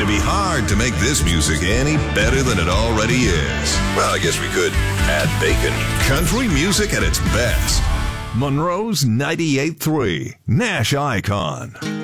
It'd be hard to make this music any better than it already is. Well, I guess we could add bacon. Country music at its best. Monroe's 98.3, Nash Icon.